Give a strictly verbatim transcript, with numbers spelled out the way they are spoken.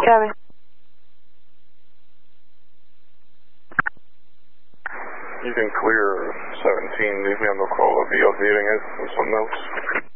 Copy. You can clear seventeen. Leave me on the call. I'll be updating it with some notes.